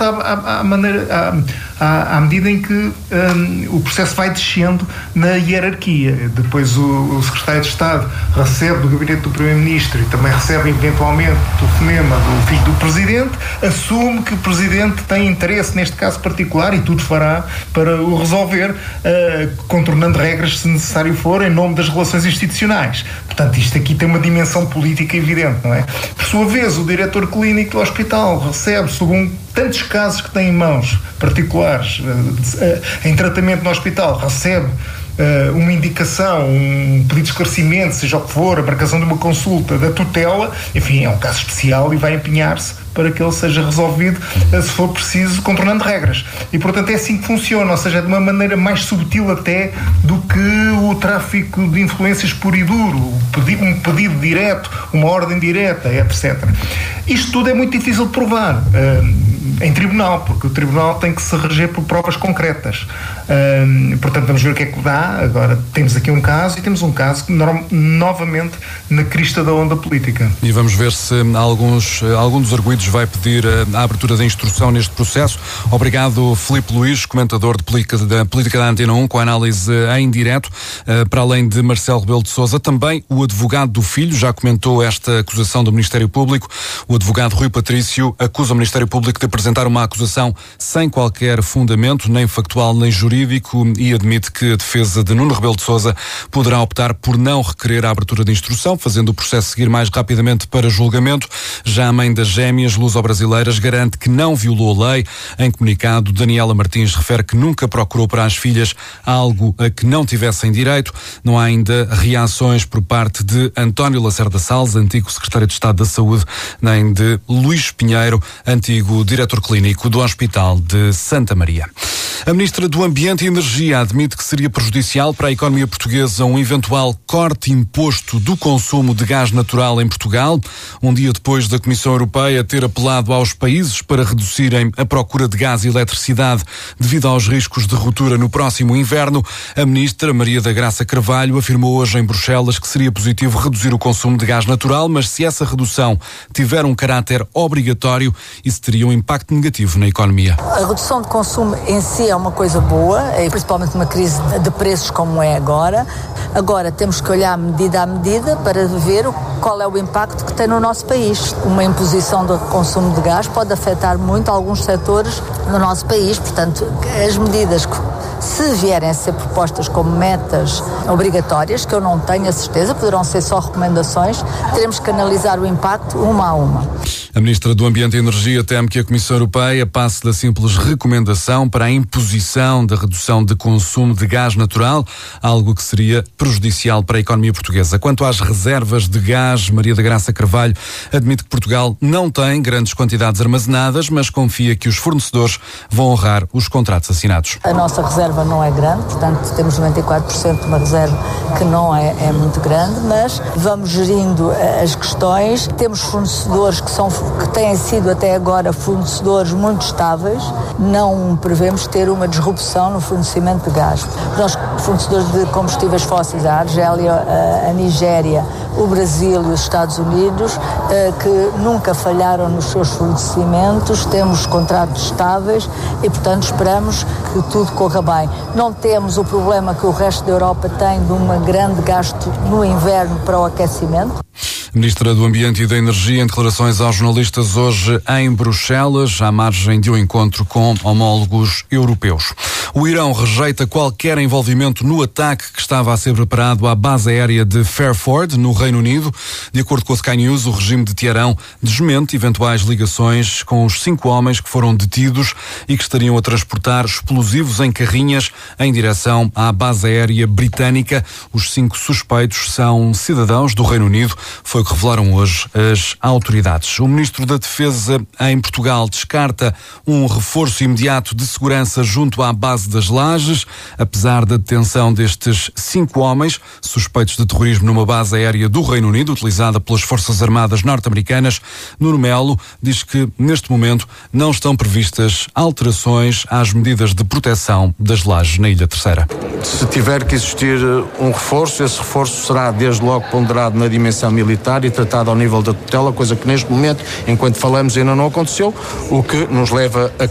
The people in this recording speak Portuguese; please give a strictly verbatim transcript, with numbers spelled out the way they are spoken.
aberta à, à, à, maneira, à, à, à medida em que um, o processo vai descendo na hierarquia. Depois o, o secretário de Estado recebe do gabinete do primeiro-ministro e também recebe eventualmente o telefonema do filho do presidente, assume que o presidente tem interesse neste caso particular e tudo fará para o resolver, uh, contornando regras se necessário for, em nome das relações institucionais. Portanto, isto aqui tem uma dimensão política evidente, não é? Por sua vez, o diretor clínico do hospital recebe, segundo tantos casos que tem em mãos particulares, uh, uh, em tratamento no hospital, recebe Uh, uma indicação, um pedido de esclarecimento, seja o que for, a marcação de uma consulta da tutela, enfim, é um caso especial e vai empenhar-se para que ele seja resolvido, uh, se for preciso, contornando regras. E, portanto, é assim que funciona, ou seja, é de uma maneira mais subtil até do que o tráfico de influências puro e duro, um pedido, um pedido direto, uma ordem direta, etcétera. Isto tudo é muito difícil de provar uh, em tribunal, porque o tribunal tem que se reger por provas concretas. Uh, portanto, vamos ver o que é que dá. Agora, temos aqui um caso e temos um caso que no, novamente na crista da onda política. E vamos ver se alguns, algum dos arguidos vai pedir a, a abertura da instrução neste processo. Obrigado, Filipe Luís, comentador de política da, política da Antena um, com a análise em direto. Uh, para além de Marcelo Rebelo de Sousa, também o advogado do filho já comentou esta acusação do Ministério Público. O advogado Rui Patrício acusa o Ministério Público de apresentar uma acusação sem qualquer fundamento, nem factual nem jurídico, e admite que a defesa de Nuno Rebelo de Sousa poderá optar por não requerer a abertura de instrução, fazendo o processo seguir mais rapidamente para julgamento. Já a mãe das gêmeas luso-brasileiras garante que não violou a lei. Em comunicado, Daniela Martins refere que nunca procurou para as filhas algo a que não tivessem direito. Não há ainda reações por parte de António Lacerda Salles, antigo secretário de Estado da Saúde, nem de Luís Pinheiro, antigo diretor clínico do Hospital de Santa Maria. A Ministra do Ambiente e Energia admite que seria prejudicial para a economia portuguesa um eventual corte imposto do consumo de gás natural em Portugal, um dia depois da Comissão Europeia ter apelado aos países para reduzirem a procura de gás e eletricidade devido aos riscos de ruptura no próximo inverno. A Ministra Maria da Graça Carvalho afirmou hoje em Bruxelas que seria positivo reduzir o consumo de gás natural, mas se essa redução tiver um caráter obrigatório, isso teria um impacto negativo na economia. A redução de consumo em si é uma coisa boa, principalmente numa crise de preços como é agora. Agora temos que olhar medida a medida para ver qual é o impacto que tem no nosso país. Uma imposição do consumo de gás pode afetar muito alguns setores no nosso país, portanto, as medidas que, se vierem a ser propostas como metas obrigatórias, que eu não tenho a certeza, poderão ser só recomendações, teremos que analisar o impacto uma a uma. A Ministra do Ambiente e Energia teme que a Comissão Europeia passe da simples recomendação para a imposição da redução de consumo de gás natural, algo que seria prejudicial para a economia portuguesa. Quanto às reservas de gás, Maria da Graça Carvalho admite que Portugal não tem grandes quantidades armazenadas, mas confia que os fornecedores vão honrar os contratos assinados. A nossa reserva não é grande, portanto temos noventa e quatro por cento de uma reserva que não é, é muito grande, mas vamos gerindo as questões. Temos fornecedores que, são, que têm sido até agora fornecedores muito estáveis, não prevemos ter uma disrupção no fornecimento de gás. Nós, fornecedores de combustíveis fósseis, a Argélia, a, a Nigéria, o Brasil e os Estados Unidos, que nunca falharam nos seus fornecimentos, temos contratos estáveis e, portanto, esperamos que tudo corra bem. Não temos o problema que o resto da Europa tem de um grande gasto no inverno para o aquecimento. Ministra do Ambiente e da Energia, em declarações aos jornalistas hoje em Bruxelas, à margem de um encontro com homólogos europeus. O Irão rejeita qualquer envolvimento no ataque que estava a ser preparado à base aérea de Fairford, no Reino Unido. De acordo com a Sky News, o regime de Teherão desmente eventuais ligações com os cinco homens que foram detidos e que estariam a transportar explosivos em carrinhas em direção à base aérea britânica. Os cinco suspeitos são cidadãos do Reino Unido. Foi o que revelaram hoje as autoridades. O Ministro da Defesa em Portugal descarta um reforço imediato de segurança junto à base das Lajes, apesar da detenção destes cinco homens suspeitos de terrorismo numa base aérea do Reino Unido, utilizada pelas Forças Armadas norte-americanas. Nuno Melo diz que, neste momento, não estão previstas alterações às medidas de proteção das Lajes na Ilha Terceira. Se tiver que existir um reforço, esse reforço será desde logo ponderado na dimensão militar e tratado ao nível da tutela, coisa que neste momento, enquanto falamos, ainda não aconteceu, o que nos leva a